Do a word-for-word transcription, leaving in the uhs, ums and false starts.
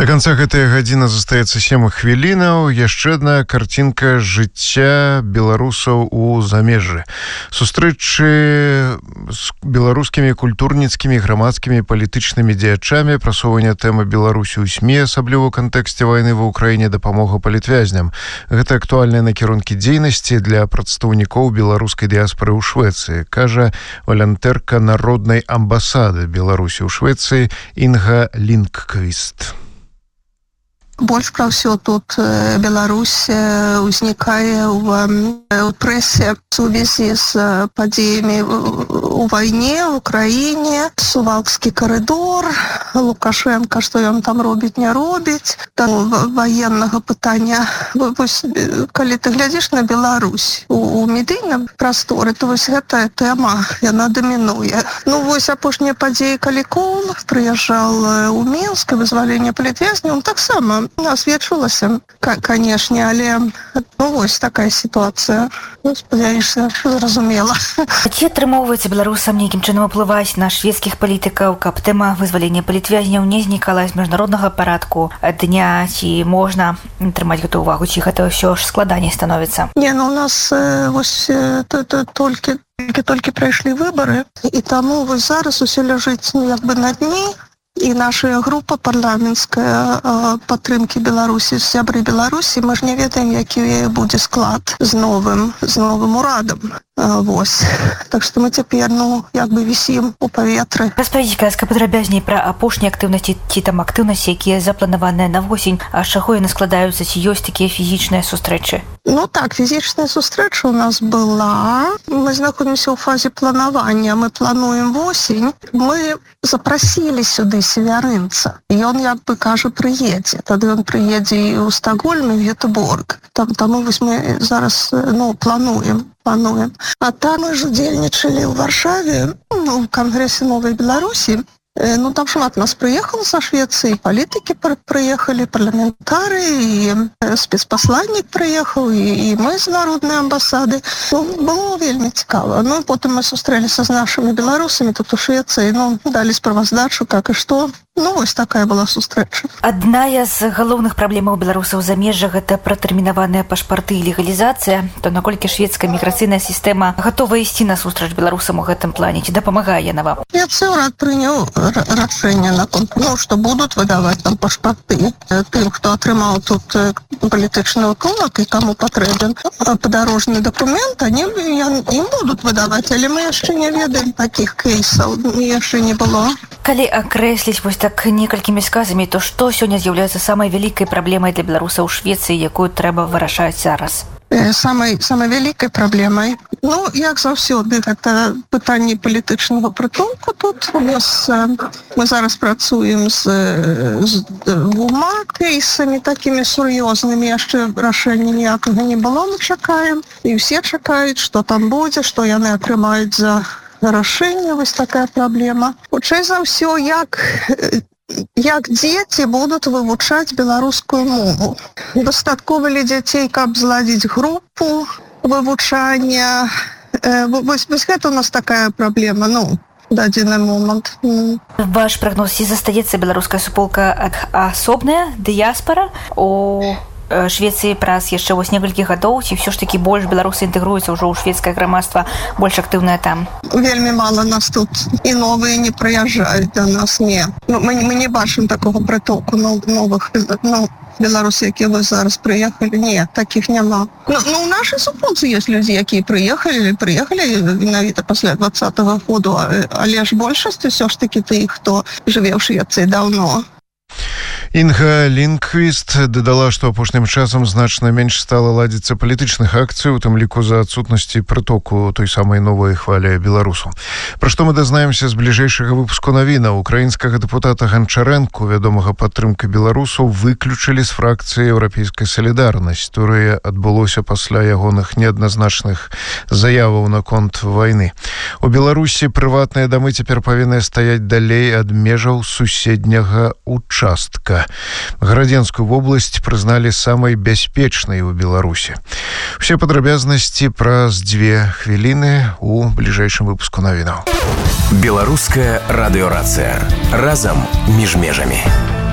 Да канца гэтая гадзіна застаецца сем хвілінаў. Яшчэ адна карцінка жыцця беларусаў у замежжы. Сустрэчы з беларускімі культурніцкімі, грамадскімі, палітычнымі дзеячамі, прасоўванне тэмы Беларусі ў СМІ, асабліва ў кантэксце вайны ва ўкраіне, дапамога палітвязням. Гэта актуальныя накірункі дзейнасці для прадстаўнікоў беларускай дыяспары ў Швецыі, кажа валантэрка народнай амбасады Беларусі ў Швецыі Інга Лінквіст. Больш пра ўсё тут Беларусь узнікае ў прэсе в сувязі з падзеямі у вайне, у краіне, Сувалкскі карыдор, Лукашенко, што ён там робіць, не робіць, там ваеннага пытання. Вось, калі ты глядзіш на Беларусь у, у медыйным прасторы, то вось гэтая тэма, яна дамінуе. Ну вось апошнія падзеі, калі Коул прыязджаў у Мінск, вызваленне палітвязняў, таксама асвечвалася, канешне, але ну, вось такая сітуацыя. Спадзяюся, зразумела. Ці атрымоўваецца беларусам нейкім чынам уплываць на шведскіх палітыкаў, каб тэма вызвалення палітвязняў не знікала з міжнароднага парадку дня, ці можна трымаць гэту ўвагу, ці гэта ўсё ж складаней становіцца? Не, ну у нас вось толькі толькі прайшлі выбары, і таму вось зараз усё ляжыць ну, як бы на дні. І наша група парламенцкая падтрымкі Беларусі, сябры Беларусі, мы ж не ведаем, які будзе склад з новым, з новым урадам. Вось. Так што мы цяпер, ну, як бы вісім у паветры. Распавядзіце, казка, падрабязней пра апошнія актыўнасці, ці там актыўнасці, якія запланаваныя на восень, а з чаго яны складаюцца, ці ёсць такія фізічныя сустрэчы? Ну так, фізічная сустрэча у нас была. Мы знаходзімся ў фазе планавання. Мы плануем восень. Мы запрасілі сюды севярынца. І ён, як бы, кажа, прыедзе. Тады ён прыедзе і ў Стокгольм, і ў Гетеборг. Там, таму вось мы зараз, ну, плануем. плануем. А там мы ж удзельнічалі ў Варшаве, ну, ў Кангрэсе Новай Беларусі. Ну, там шмат нас прыехала са Швецыі, палітыкі прыехалі, парламентары, і спецпасланнік прыехаў, і, і мы з народнай амбасады. Ну, было вельмі цікава. Ну, потым мы сустрэліся з нашымі беларусамі тут у Швецыі, ну, далі справаздачу, как і што. Ну, вось такая была сустрэча. Адна з галоўных праблемаў беларусаў замежжа – гэта пратэрмінаваныя пашпарты і легалізацыя. То наколькі шведская міграцыйная сістэма гатова ісці насустрач беларусам у гэтым плане? Ці дапамагае яна вам? Я цэлрад прыняў рашэнне на том, ну, што будуць выдаваць там пашпарты тым, хто атрымаў тут палітычны ўклад і каму патрэбен падарожны дакумент, они ім будуць выдаваць, але мы яшчэ не ведаем такіх кейсаў, яшчэ не было. Калі акрэсліць вось так некалькімі сказамі, то што сёння з'яўляецца самай вялікай праблемай для беларусаў у Швецыі, якую трэба вырашаць зараз? Самай, самай вялікай праблемай. Ну, як заўсёды, гэта пытанне палітычнага прытулку тут. У нас мы зараз працуем з, з двума кейсамі такімі сур'ёзнымі. Яшчэ рашэння ніякага не было, мы чакаем. І ўсе чакаюць, што там будзе, што яны атрымаюць за рашэнне. Вось такая праблема. Хутчэй за ўсё, як як дзеці будуць вывучаць беларускую мову. Дастаткова ли дзяцей, каб зладзіць групу вывучання? Вось, вось гэта у нас такая праблема, ну, дадзены момант. Ваш прагноз, ці застаецца беларуская суполка асобная, дыяспара у Швецыі праз яшчэ вось некалькі гадоў, ці ўсё ж такі больш беларусы інтэгруюцца ўжо ў шведскае грамадства, больш актыўнае там? Вельмі мала нас тут, і новыя не прыязджаюць да нас, не. Мы, мы не бачым такога прытоку новых, ну, беларусы, якія вось зараз прыехалі, не, такіх няма. Ну, ну у нашай суполцы ёсць людзі, якія прыехалі, прыехалі менавіта пасля двадцатага году, але ж большасць усё ж такі тых, хто жыве ў Швецыі даўно. Інга Лінквіст дадала, што апошнім часам значна менш стала ладзіцца палітычных акцый, у тым ліку за адсутнасці прытоку той самай новай хвалі беларусу. Пра што мы дазнаемся з бліжэйшага выпуску навінаў. Украінскага дэпутата Ганчарэнку, вядомага падтрымкай беларусаў, выключылі з фракцыі «Еўрапейская салідарнасць», которая адбылося пасля ягоных неадназначных заяваў наконт вайны. У Беларусі прыватныя дамы цяпер павінны стаяць далей ад межаў суседняга участка. Градзенскую вобласць прызналі самай бяспечнай у Беларусі. Усе падрабязнасці праз дзве хвіліны у бліжэйшым выпуску навінаў. Беларуская радыёрацыя. Разам між межамі.